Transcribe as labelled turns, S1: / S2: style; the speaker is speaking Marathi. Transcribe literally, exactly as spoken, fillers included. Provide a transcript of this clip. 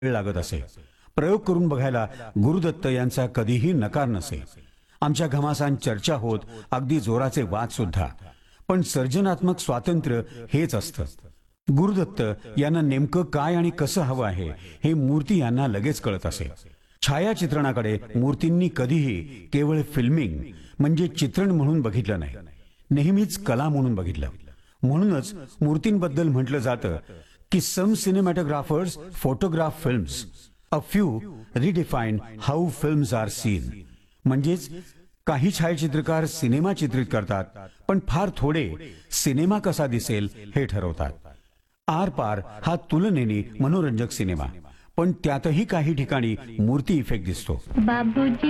S1: वेळ लागत असे. प्रयोग करून बघायला गुरुदत्त यांचा कधीही नकार नसे. आमच्या घमासान चर्चा होत, अगदी जोराचे वाद सुद्धा. पण सर्जनात्मक स्वातंत्र्य हेच असतं. गुरुदत्त यांना नेमकं काय आणि कसं हवं आहे हे मूर्ती यांना लगेच कळत असे. छायाचित्रणाकडे मूर्तींनी कधीही केवळ फिल्मिंग म्हणजे चित्रण म्हणून बघितलं नाही, नेहमीच कला म्हणून बघितलं. म्हणूनच मूर्तींबद्दल म्हटलं जातं की सम सिनेमॅटोग्राफर्स photograph films, a few redefine how films are seen. म्हणजेच काही छायाचित्रकार सिनेमा चित्रित करतात, पण फार थोडे सिनेमा कसा दिसेल हे ठरवतात. आर पार हा तुलनेने मनोरंजक सिनेमा, पण त्यातही काही ठिकाणी मूर्ती इफेक्ट दिसतो.
S2: बाबूजी